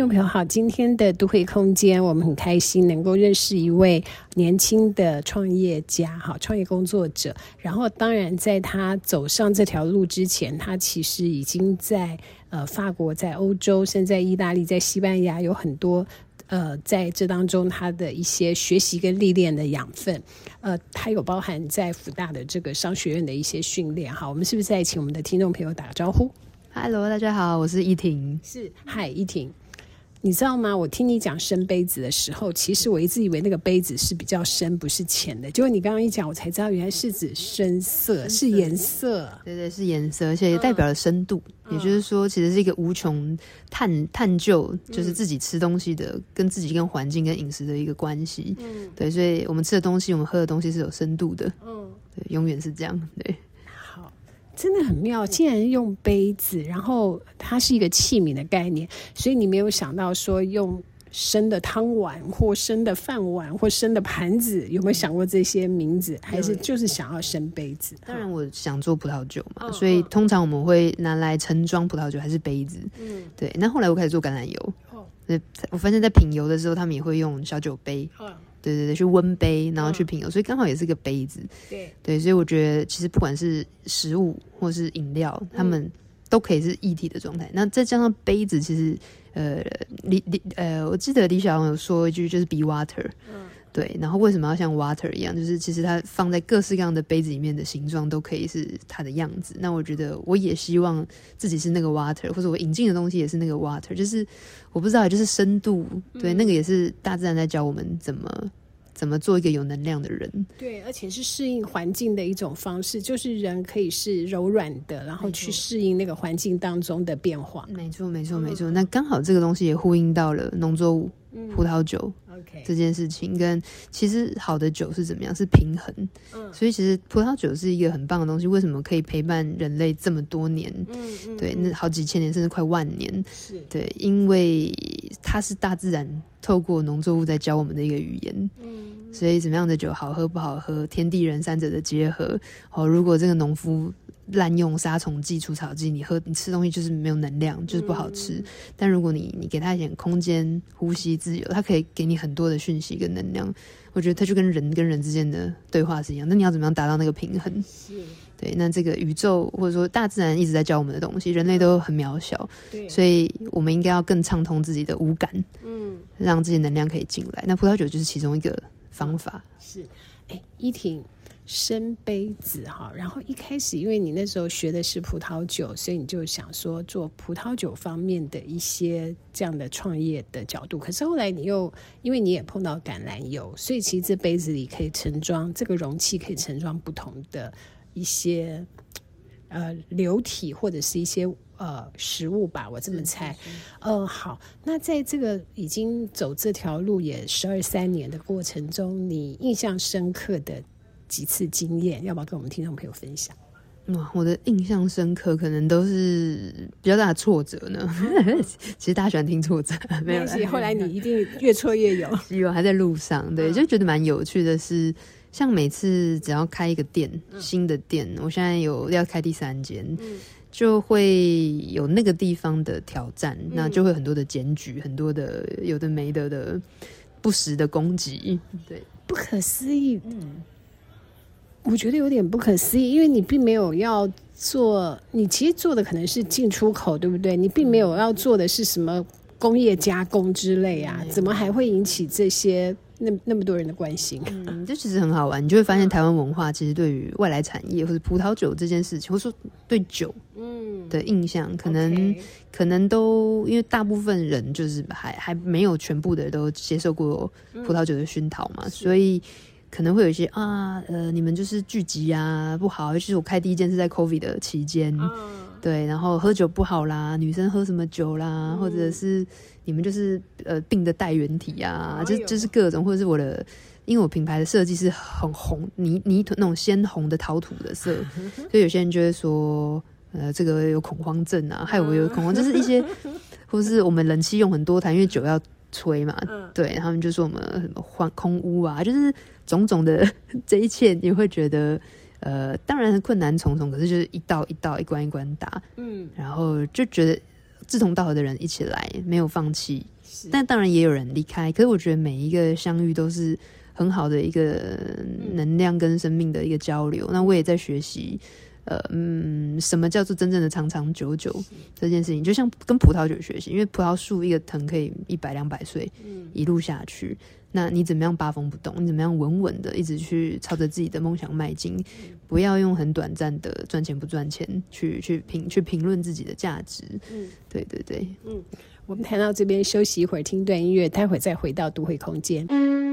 众朋友好，今天的都会空间我们很开心能够认识一位年轻的创业家，创业工作者。然后当然在他走上这条路之前，他其实已经在法国、在欧洲，甚至在意大利、在西班牙有很多在这当中他的一些学习跟历练的养分，他有包含在辅大的这个商学院的一些训练。好，我们是不是再请我们的听众朋友打个招呼？ Hello， 大家好，我是依婷。 是，嗨，依婷。你知道吗？我听你讲深杯子的时候，其实我一直以为那个杯子是比较深，不是浅的。结果你刚刚一讲，我才知道原来是指深色，是颜色。 对对，是颜色，而且也代表了深度。也就是说，其实是一个无穷探究，就是自己吃东西的，跟自己、跟环境、跟饮食的一个关系。对，所以我们吃的东西，我们喝的东西是有深度的。对，永远是这样。对。 真的很妙，竟然用杯子，然后它是一个器皿的概念，所以你没有想到说用生的汤碗或生的饭碗或生的盘子，有没有想过这些名字？还是就是想要生杯子？ 当然我想做葡萄酒嘛，所以通常我们会拿来盛装葡萄酒还是杯子。对。那后来我开始做橄榄油，我发现在品油的时候他们也会用小酒杯。对对对，去温杯，然后去品油，所以刚好也是个杯子。对，所以我觉得其实不管是食物或是饮料，他们都可以是一体的状态。那再加上杯子，其实我记得李小龙有说一句，就是 be water。对，然后为什么要像 water 一样？就是其实它放在各式各样的杯子里面的形状都可以是它的样子。那我觉得我也希望自己是那个 water， 或者我引进的东西也是那个 water， 就是我不知道，就是深度。对，那个也是大自然在教我们怎么做一个有能量的人。 对，而且是适应环境的一种方式，就是人可以是柔软的，然后去适应那个环境当中的变化。没错。 那刚好这个东西也呼应到了农作物。葡萄酒这件事情跟其实好的酒是怎么样，是平衡。所以其实葡萄酒是一个很棒的东西，为什么可以陪伴人类这么多年？对，那好几千年甚至快万年。对，因为它是大自然透过农作物在教我们的一个语言。所以怎么样的酒好喝不好喝，天地人三者的结合。如果这个农夫滥用杀虫剂、除草剂，你吃东西就是没有能量，就是不好吃。但如果你给他一点空间、呼吸自由，他可以给你很多的讯息跟能量。我觉得它就跟人之间的对话是一样。那你要怎么样达到那个平衡？对，那这个宇宙或者说大自然一直在教我们的东西，人类都很渺小，所以我们应该要更畅通自己的五感，让这些能量可以进来。那葡萄酒就是其中一个方法。 是，依婷。生杯子哈，然后一开始因为你那时候学的是葡萄酒，所以你就想说做葡萄酒方面的一些这样的创业的角度。可是后来你又因为你也碰到橄榄油，所以其实这杯子里可以盛装，这个容器可以盛装不同的一些流体或者是一些食物吧，我这么猜。好，那在这个已经走这条路也12、13年的过程中，你印象深刻的几次经验，要不要跟我们听众朋友分享？ 我的印象深刻可能都是比较大的挫折呢。其实大家喜欢听挫折，没有关系， 后来你一定越挫越勇。 希望还在路上。对，就觉得蛮有趣的是，像每次只要开一个店，新的店，我现在要开第3间，就会有那个地方的挑战，那就会很多的检举，很多的有的没的不实的攻击。对， 不可思议。我觉得有点不可思议，因为你并没有要做，你其实做的可能是进出口，对不对？你并没有要做的是什么工业加工之类啊，怎么还会引起这些那么多人的关心？ 这其实很好玩，你就会发现台湾文化其实对于外来产业或者葡萄酒这件事情，或者说对酒的印象，可能都因为大部分人就是还没有全部的人都接受过葡萄酒的熏陶嘛，所以可能会有一些你们就是聚集啊不好，尤其是我开第一间是在 COVID 的期间，对，然后喝酒不好啦，女生喝什么酒啦，或者是你们就是病的带原体啊，就是各种，或者是因为我品牌的设计是很红泥土那种鲜红的陶土的色，所以有些人就会说这个有恐慌症啊，害我有恐慌，就是一些或是我们冷气用很多台，因为酒要吹嘛，对，他们就说我们什么空污啊，就是种种的这一切，你会觉得当然困难重重，可是就是一道一道一关一关打，然后就觉得志同道合的人一起来，没有放弃。但当然也有人离开，可是我觉得每一个相遇都是很好的一个能量跟生命的一个交流。那我也在学习什么叫做真正的长长久久这件事情，就像跟葡萄酒学习，因为葡萄树一个藤可以100-200岁一路下去，那你怎么样八风不动，你怎么样稳稳的一直去朝着自己的梦想迈进，不要用很短暂的赚钱不赚钱去评论自己的价值。对对对。 我们谈到这边休息一会儿，听段音乐，待会再回到都会空间。